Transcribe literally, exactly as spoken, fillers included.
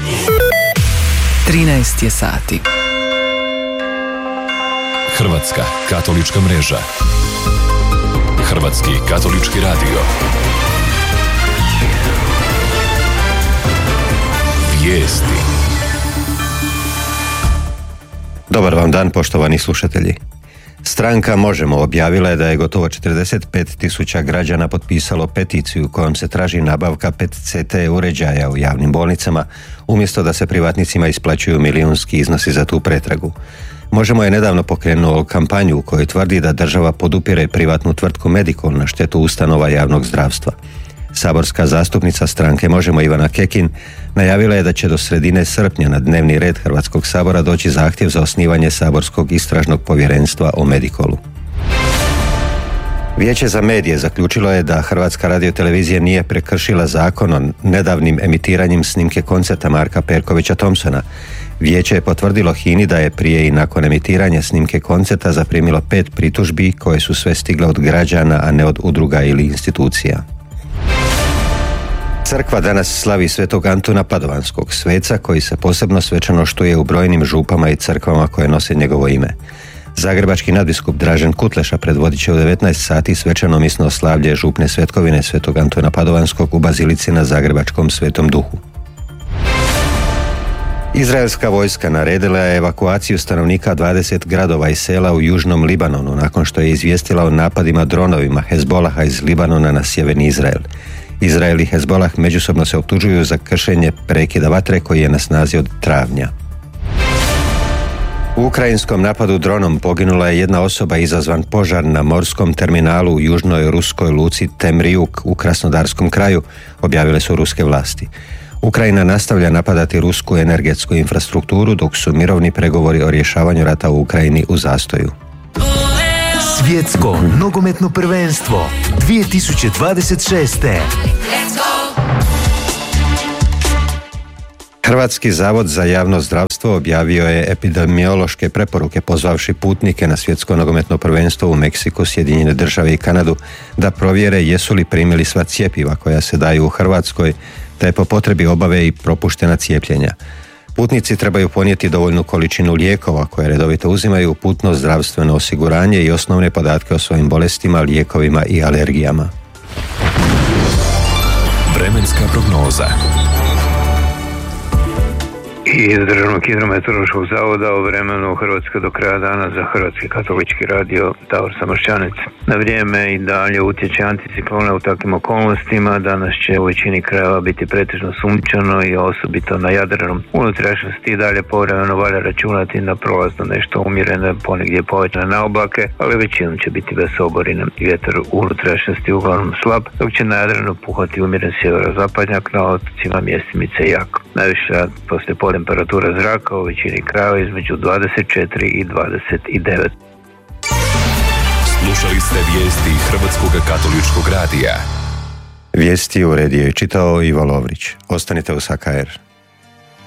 trinaest je sati. Hrvatska katolička mreža. Hrvatski katolički radio. Vijesti. Dobar vam dan, poštovani slušatelji. Stranka Možemo objavila je da je gotovo četrdeset pet tisuća građana potpisalo peticiju kojom se traži nabavka pet ce te uređaja u javnim bolnicama, umjesto da se privatnicima isplaćuju milijunski iznosi za tu pretragu. Možemo je nedavno pokrenuo kampanju u kojoj tvrdi da država podupire privatnu tvrtku Medikol na štetu ustanova javnog zdravstva. Saborska zastupnica stranke Možemo Ivana Kekin najavila je da će do sredine srpnja na dnevni red Hrvatskog sabora doći zahtjev za osnivanje saborskog istražnog povjerenstva o Medikolu. Vijeće za medije zaključilo je da Hrvatska radiotelevizija nije prekršila zakon o nedavnim emitiranjem snimke koncerta Marka Perkovića Thompsona. Vijeće je potvrdilo HINA-i da je prije i nakon emitiranja snimke koncerta zaprimilo pet pritužbi koje su sve stigle od građana, a ne od udruga ili institucija. Crkva danas slavi svetog Antuna Padovanskog, sveca koji se posebno svečano štuje u brojnim župama i crkvama koje nose njegovo ime. Zagrebački nadbiskup Dražen Kutleša predvodit će u devetnaest sati svečano misno slavlje župne svetkovine svetog Antuna Padovanskog u bazilici na Zagrebačkom Svetom Duhu. Izraelska vojska naredila je evakuaciju stanovnika dvadeset gradova i sela u južnom Libanonu nakon što je izvijestila o napadima dronovima Hezbolaha iz Libanona na sjeverni Izrael. Izrael i Hezbolah međusobno se optužuju za kršenje prekida vatre koji je na snazi od travnja. U ukrajinskom napadu dronom poginula je jedna osoba izazvan požar na morskom terminalu u južnoj ruskoj luci Temriuk u Krasnodarskom kraju, objavile su ruske vlasti. Ukrajina nastavlja napadati rusku energetsku infrastrukturu dok su mirovni pregovori o rješavanju rata u Ukrajini u zastoju. Svjetsko nogometno prvenstvo dvije tisuće dvadeset šeste. Hrvatski zavod za javno zdravstvo objavio je epidemiološke preporuke pozvavši putnike na svjetsko nogometno prvenstvo u Meksiku, Sjedinjene Države i Kanadu da provjere jesu li primili sva cjepiva koja se daju u Hrvatskoj, te po potrebi obave i propuštena cijepljenja. Putnici trebaju ponijeti dovoljnu količinu lijekova koje redovito uzimaju, putno zdravstveno osiguranje i osnovne podatke o svojim bolestima, lijekovima i alergijama. Vremenska prognoza. Iz Državnog hidrometeorološkog zavoda o vremenu u Hrvatskoj do kraja dana za Hrvatski katolički radio Davor Samršćanec. Na vrijeme i dalje utječe anticiklona u takvim okolnostima. Danas će u većini krajeva biti pretežno sunčano i osobito na Jadranu. Unutrašnjosti i dalje povremeno valja računati na prolazno nešto umjerene, ponegdje povećane naoblake, ali većinom će biti bez oborine. Vjetar u unutrašnjosti uglavnom slab, dok će na Jadranu puhati umjeren sjeverozapadnjak, na otocima mjestimice jak. Najviša poslije podne temperatura zraka u većini krajeva između dvadeset četiri i dvadeset devet. Slušali ste vijesti Hrvatskog katoličkog radija. Vijesti uredio i čitao Ivo Lovrić. Ostanite uz H K R.